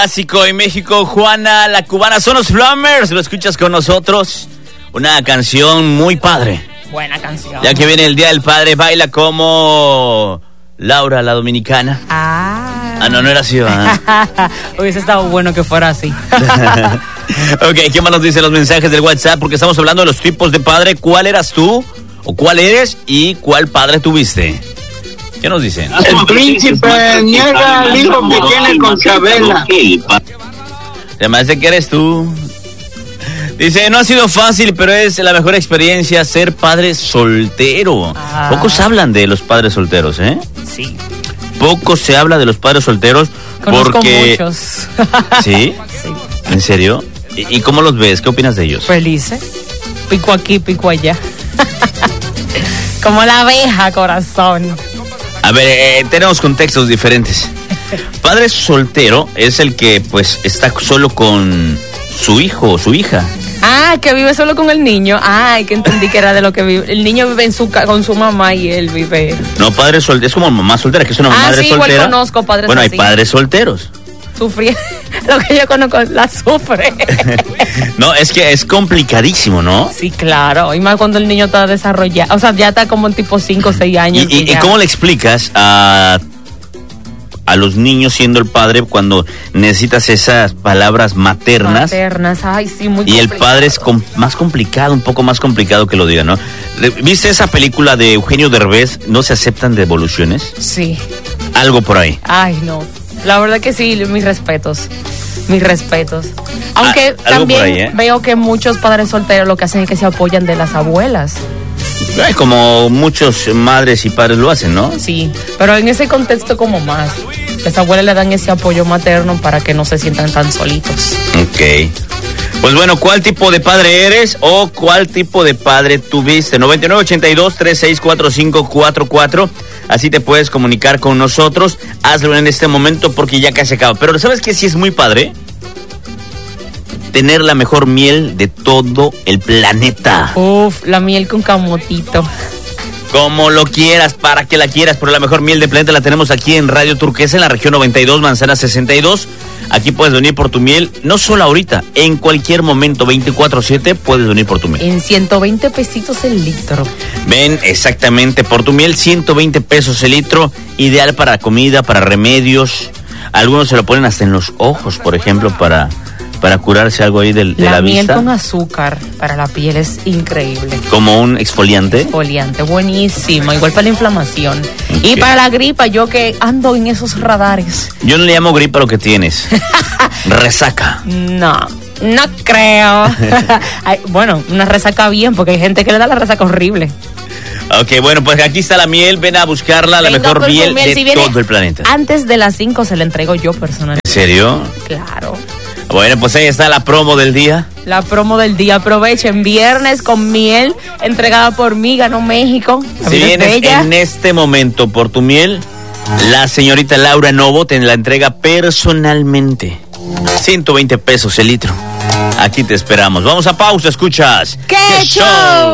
Clásico en México, Juana la Cubana, son los Flammers, lo escuchas con nosotros. Una canción muy padre. Buena canción. Ya que viene el Día del Padre, baila como Laura la Dominicana. No era así, ¿verdad? Hubiese estado bueno que fuera así. Ok, ¿qué más nos dicen los mensajes del WhatsApp? Porque estamos hablando de los tipos de padre. ¿Cuál eras tú? ¿O cuál eres? ¿Y cuál padre tuviste? ¿Qué nos dicen? El príncipe niega al hijo que tiene con Chabela. Además de que eres tú. Dice, no ha sido fácil, pero es la mejor experiencia ser padre soltero. Pocos hablan de los padres solteros, ¿eh? Sí. Poco se habla de los padres solteros. Conozco porque... muchos. ¿Sí? Sí. ¿En serio? ¿Y cómo los ves? ¿Qué opinas de ellos? Felices. Pico aquí, pico allá. Como la abeja, corazón. A ver, tenemos contextos diferentes. Padre soltero es el que pues está solo con su hijo o su hija. Que vive solo con el niño. Que entendí que era de lo que vive. El niño vive con su mamá y él vive. No, padre soltero, es como mamá soltera, que es una madre sí, soltera. Igual conozco padres bueno, así. Hay padres solteros. Sufrí. Lo que yo conozco, la sufre. No, es que es complicadísimo, ¿no? Sí, claro. Y más cuando el niño está desarrollado. O sea, ya está como en tipo 5 o 6 años. ¿Y cómo le explicas a los niños siendo el padre cuando necesitas esas palabras maternas? Ay, sí, muy y complicado. El padre es más complicado, un poco más complicado que lo diga, ¿no? ¿Viste esa película de Eugenio Derbez, No se aceptan devoluciones? Sí. Algo por ahí. Ay, no. La verdad que sí, mis respetos. Mis respetos. Aunque también ahí, veo que muchos padres solteros lo que hacen es que se apoyan de las abuelas. Como muchos madres y padres lo hacen, ¿no? Sí, pero en ese contexto como más. Las abuelas le dan ese apoyo materno para que no se sientan tan solitos. Ok. Pues bueno, ¿cuál tipo de padre eres o cuál tipo de padre tuviste? 9982-364544. Así te puedes comunicar con nosotros. Hazlo en este momento porque ya casi acaba. Pero ¿sabes qué sí es muy padre? Tener la mejor miel de todo el planeta. La miel con camotito. Como lo quieras, para que la quieras, pero la mejor miel del planeta la tenemos aquí en Radio Turquesa, en la región 92, Manzana 62. Aquí puedes venir por tu miel, no solo ahorita, en cualquier momento, 24/7 puedes venir por tu miel. En 120 pesitos el litro. Ven exactamente por tu miel, 120 pesos el litro, ideal para comida, para remedios. Algunos se lo ponen hasta en los ojos, por ejemplo, para curarse algo ahí de la vista. La miel con azúcar para la piel es increíble. Como un exfoliante. Exfoliante, buenísimo. Igual para la inflamación. Okay. Y para la gripa, yo que ando en esos radares. Yo no le llamo gripa a lo que tienes. Resaca. No creo. Bueno, una resaca bien, porque hay gente que le da la resaca horrible. Ok, bueno, pues aquí está la miel. Ven a buscarla, la mejor miel de todo el planeta. Antes de las 5 se la entrego yo personalmente. ¿En serio? Claro. Bueno, pues ahí está la promo del día. La promo del día. Aprovechen, viernes con miel entregada por mí, ganó México. Si vienes en este momento por tu miel, la señorita Laura Novo te la entrega personalmente. 120 pesos el litro. Aquí te esperamos. Vamos a pausa, escuchas. ¡Qué show!